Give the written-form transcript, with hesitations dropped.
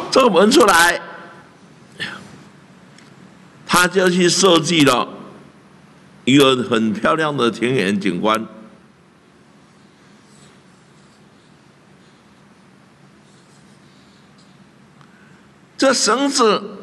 这个门出来，他就去设计了一个很漂亮的田园景观。这绳子